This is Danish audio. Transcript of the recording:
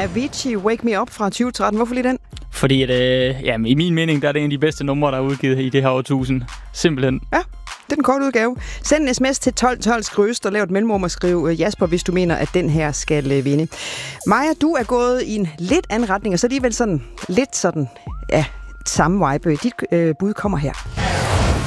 Avicii, Wake Me Up fra 2013. Hvorfor lige den? Fordi at, i min mening, der er det en af de bedste numre, der er udgivet i det her årtusind. Simpelthen. Ja, det er den korte udgave. Send en sms til 1212, skriv Øst og lav et mellemrum og skriv Jasper, hvis du mener, at den her skal vinde. Maja, du er gået i en lidt anden retning, og så alligevel sådan lidt sådan, ja, samme vibe. Dit bud kommer her.